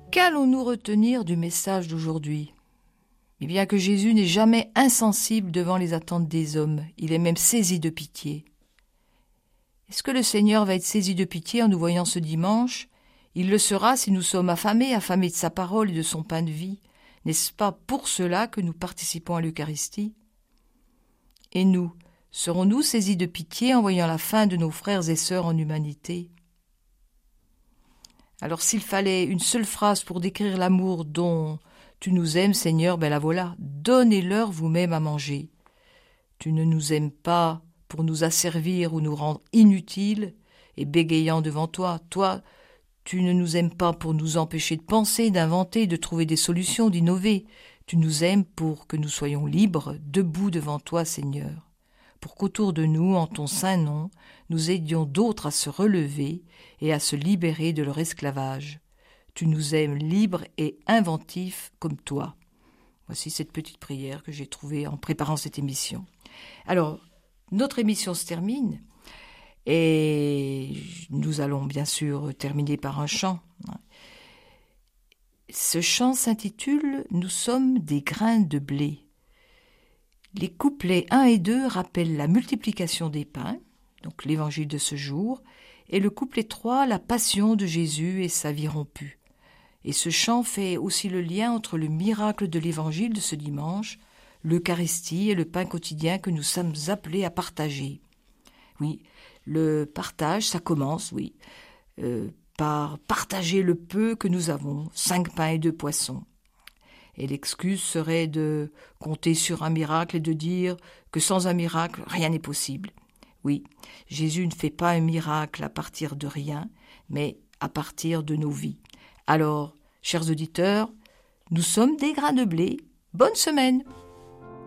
Qu'allons-nous retenir du message d'aujourd'hui ? Eh bien que Jésus n'est jamais insensible devant les attentes des hommes, il est même saisi de pitié. Est-ce que le Seigneur va être saisi de pitié en nous voyant ce dimanche ? Il le sera si nous sommes affamés de sa parole et de son pain de vie. N'est-ce pas pour cela que nous participons à l'Eucharistie ? Et nous, serons-nous saisis de pitié en voyant la fin de nos frères et sœurs en humanité ? Alors s'il fallait une seule phrase pour décrire l'amour dont tu nous aimes, Seigneur, ben la voilà. Donnez-leur vous-même à manger. Tu ne nous aimes pas pour nous asservir ou nous rendre inutiles et bégayants devant toi. Toi, tu ne nous aimes pas pour nous empêcher de penser, d'inventer, de trouver des solutions, d'innover. Tu nous aimes pour que nous soyons libres, debout devant toi, Seigneur. Pour qu'autour de nous, en ton saint nom, nous aidions d'autres à se relever et à se libérer de leur esclavage. Tu nous aimes libres et inventifs comme toi. Voici cette petite prière que j'ai trouvée en préparant cette émission. Alors, notre émission se termine et nous allons bien sûr terminer par un chant. Ce chant s'intitule « Nous sommes des grains de blé ». Les couplets 1 et 2 rappellent la multiplication des pains, donc l'évangile de ce jour, et le couplet 3, la passion de Jésus et sa vie rompue. Et ce chant fait aussi le lien entre le miracle de l'évangile de ce dimanche, l'Eucharistie et le pain quotidien que nous sommes appelés à partager. Oui, le partage, ça commence, par partager le peu que nous avons, 5 pains et 2 poissons. Et l'excuse serait de compter sur un miracle et de dire que sans un miracle, rien n'est possible. Oui, Jésus ne fait pas un miracle à partir de rien, mais à partir de nos vies. Alors, chers auditeurs, nous sommes des grains de blé. Bonne semaine!